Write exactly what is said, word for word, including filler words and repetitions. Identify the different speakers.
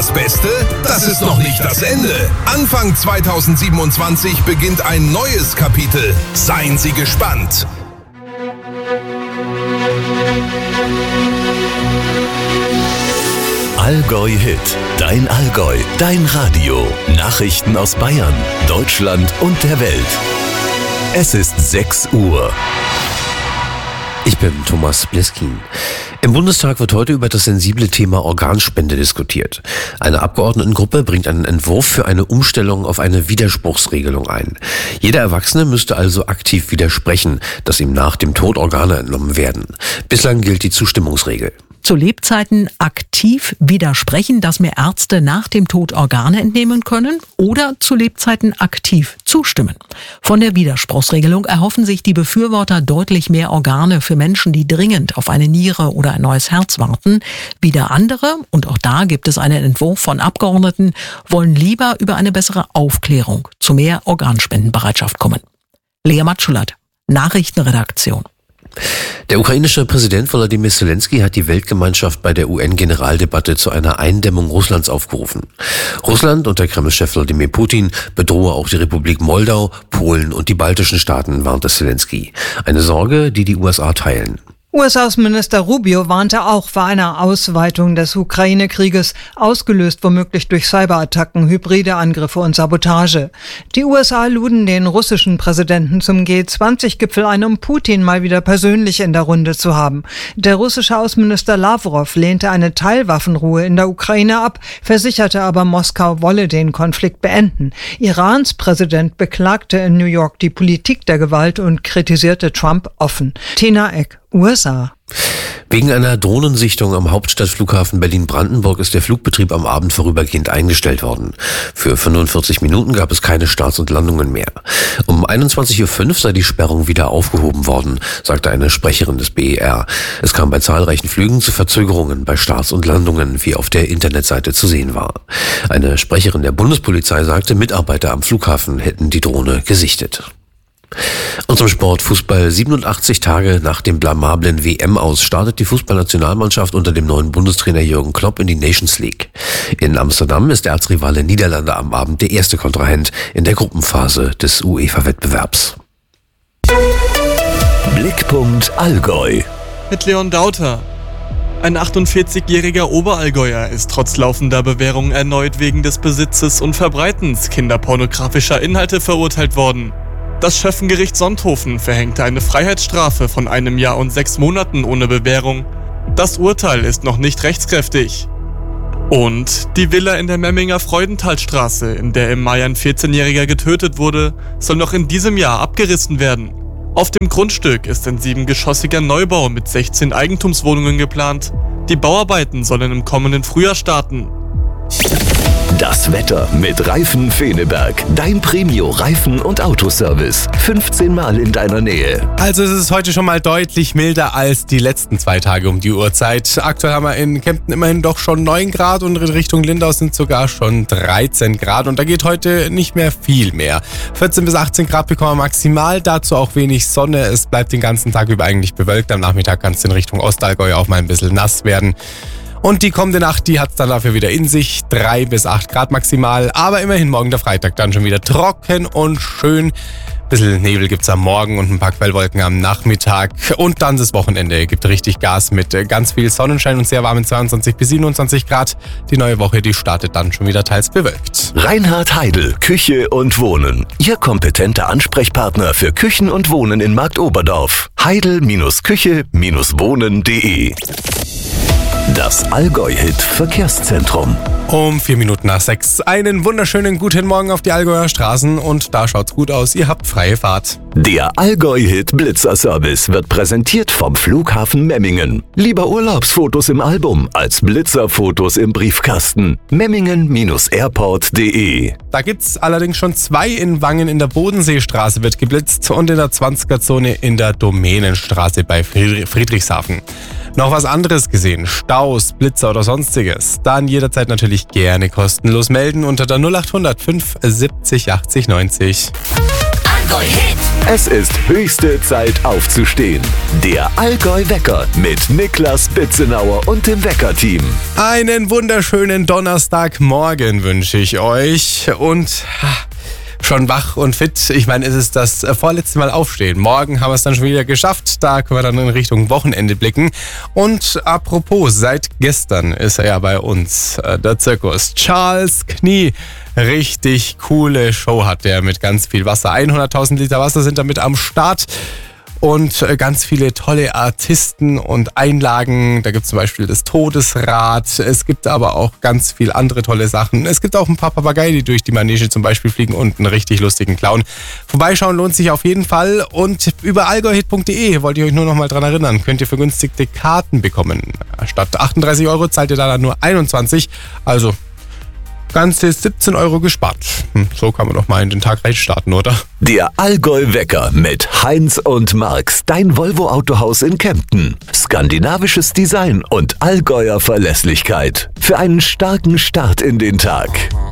Speaker 1: das Beste? Das ist noch nicht das Ende. Anfang zweitausendsiebenundzwanzig beginnt ein neues Kapitel. Seien Sie gespannt.
Speaker 2: Allgäu Hit, dein Allgäu, dein Radio. Nachrichten aus Bayern, Deutschland und der Welt. Es ist sechs Uhr.
Speaker 3: Ich bin Thomas Bleskin. Im Bundestag wird heute über das sensible Thema Organspende diskutiert. Eine Abgeordnetengruppe bringt einen Entwurf für eine Umstellung auf eine Widerspruchsregelung ein. Jeder Erwachsene müsste also aktiv widersprechen, dass ihm nach dem Tod Organe entnommen werden. Bislang gilt die Zustimmungsregel.
Speaker 4: Zu Lebzeiten aktiv widersprechen, dass mir Ärzte nach dem Tod Organe entnehmen können, oder zu Lebzeiten aktiv zustimmen. Von der Widerspruchsregelung erhoffen sich die Befürworter deutlich mehr Organe für Menschen, die dringend auf eine Niere oder ein neues Herz warten. Wieder andere, und auch da gibt es einen Entwurf von Abgeordneten, wollen lieber über eine bessere Aufklärung zu mehr Organspendenbereitschaft kommen. Lea Matschulat, Nachrichtenredaktion.
Speaker 3: Der ukrainische Präsident Volodymyr Zelensky hat die Weltgemeinschaft bei der U N-Generaldebatte zu einer Eindämmung Russlands aufgerufen. Russland und der Kreml-Chef Wladimir Putin bedrohe auch die Republik Moldau, Polen und die baltischen Staaten, warnte Zelensky. Eine Sorge, die die U S A teilen.
Speaker 5: U S-Außenminister Rubio warnte auch vor einer Ausweitung des Ukraine-Krieges, ausgelöst womöglich durch Cyberattacken, hybride Angriffe und Sabotage. Die U S A luden den russischen Präsidenten zum G zwanzig Gipfel ein, um Putin mal wieder persönlich in der Runde zu haben. Der russische Außenminister Lavrov lehnte eine Teilwaffenruhe in der Ukraine ab, versicherte aber, Moskau wolle den Konflikt beenden. Irans Präsident beklagte in New York die Politik der Gewalt und kritisierte Trump offen. Tina Eck, U S A.
Speaker 3: Wegen einer Drohnensichtung am Hauptstadtflughafen Berlin-Brandenburg ist der Flugbetrieb am Abend vorübergehend eingestellt worden. Für fünfundvierzig Minuten gab es keine Starts und Landungen mehr. Um einundzwanzig Uhr fünf sei die Sperrung wieder aufgehoben worden, sagte eine Sprecherin des B E R. Es kam bei zahlreichen Flügen zu Verzögerungen bei Starts und Landungen, wie auf der Internetseite zu sehen war. Eine Sprecherin der Bundespolizei sagte, Mitarbeiter am Flughafen hätten die Drohne gesichtet. Und zum Sport. Fußball. siebenundachtzig Tage nach dem blamablen W M-Aus startet die Fußballnationalmannschaft unter dem neuen Bundestrainer Jürgen Klopp in die Nations League. In Amsterdam ist der Erzrivale Niederlande am Abend der erste Kontrahent in der Gruppenphase des UEFA-Wettbewerbs.
Speaker 2: Blickpunkt Allgäu.
Speaker 6: Mit Leon Dauter. Ein achtundvierzigjähriger Oberallgäuer ist trotz laufender Bewährung erneut wegen des Besitzes und Verbreitens kinderpornografischer Inhalte verurteilt worden. Das Schöffengericht Sonthofen verhängte eine Freiheitsstrafe von einem Jahr und sechs Monaten ohne Bewährung. Das Urteil ist noch nicht rechtskräftig. Und die Villa in der Memminger Freudenthalstraße, in der im Mai ein vierzehnjähriger getötet wurde, soll noch in diesem Jahr abgerissen werden. Auf dem Grundstück ist ein siebengeschossiger Neubau mit sechzehn Eigentumswohnungen geplant. Die Bauarbeiten sollen im kommenden Frühjahr starten.
Speaker 2: Das Wetter mit Reifen Feneberg. Dein Premio-Reifen- und Autoservice. fünfzehn Mal in deiner Nähe.
Speaker 7: Also es ist heute schon mal deutlich milder als die letzten zwei Tage um die Uhrzeit. Aktuell haben wir in Kempten immerhin doch schon neun Grad und in Richtung Lindau sind sogar schon dreizehn Grad. Und da geht heute nicht mehr viel mehr. vierzehn bis achtzehn Grad bekommen wir maximal, dazu auch wenig Sonne. Es bleibt den ganzen Tag über eigentlich bewölkt. Am Nachmittag kann es in Richtung Ostallgäu auch mal ein bisschen nass werden. Und die kommende Nacht, die hat es dann dafür wieder in sich. drei bis acht Grad maximal. Aber immerhin morgen der Freitag dann schon wieder trocken und schön. Ein bisschen Nebel gibt's am Morgen und ein paar Quellwolken am Nachmittag. Und dann das Wochenende gibt richtig Gas mit ganz viel Sonnenschein und sehr warmen zweiundzwanzig bis siebenundzwanzig Grad. Die neue Woche, die startet dann schon wieder teils bewölkt.
Speaker 2: Reinhard Heidel, Küche und Wohnen. Ihr kompetenter Ansprechpartner für Küchen und Wohnen in Marktoberdorf. heidel Küche Wohnen punkt de. Das Allgäu-Hit Verkehrszentrum.
Speaker 7: Um vier Minuten nach sechs. Einen wunderschönen guten Morgen auf die Allgäuer Straßen und da schaut's gut aus, ihr habt freie Fahrt.
Speaker 2: Der Allgäu-Hit Blitzerservice wird präsentiert vom Flughafen Memmingen. Lieber Urlaubsfotos im Album als Blitzerfotos im Briefkasten. Memmingen Airport punkt de.
Speaker 7: Da gibt's allerdings schon zwei in Wangen. In der Bodenseestraße wird geblitzt und in der zwanziger-Zone in der Domänenstraße bei Friedrichshafen. Noch was anderes gesehen? Staus, Blitzer oder sonstiges? Dann jederzeit natürlich gerne kostenlos melden unter der null acht hundert fünf siebzig achtzig neunzig.
Speaker 2: Allgäu-Hit. Es ist höchste Zeit aufzustehen. Der Allgäu-Wecker mit Niklas Bitzenauer und dem Wecker-Team.
Speaker 7: Einen wunderschönen Donnerstagmorgen wünsche ich euch und schon wach und fit. Ich meine, es ist das vorletzte Mal aufstehen. Morgen haben wir es dann schon wieder geschafft. Da können wir dann in Richtung Wochenende blicken. Und apropos, seit gestern ist er ja bei uns, der Zirkus. Charles Knie. Richtig coole Show hat der mit ganz viel Wasser. hunderttausend Liter Wasser sind damit am Start. Und ganz viele tolle Artisten und Einlagen. Da gibt es zum Beispiel das Todesrad. Es gibt aber auch ganz viel andere tolle Sachen. Es gibt auch ein paar Papageien, die durch die Manege zum Beispiel fliegen und einen richtig lustigen Clown. Vorbeischauen lohnt sich auf jeden Fall. Und über allgäuhit punkt de wollte ich euch nur noch mal dran erinnern, könnt ihr vergünstigte Karten bekommen. Statt achtunddreißig Euro zahlt ihr da dann nur einundzwanzig. Also ganze siebzehn Euro gespart. Hm, so kann man doch mal in den Tag reinstarten, oder?
Speaker 2: Der Allgäu-Wecker mit Heinz und Marx, dein Volvo-Autohaus in Kempten. Skandinavisches Design und Allgäuer Verlässlichkeit. Für einen starken Start in den Tag.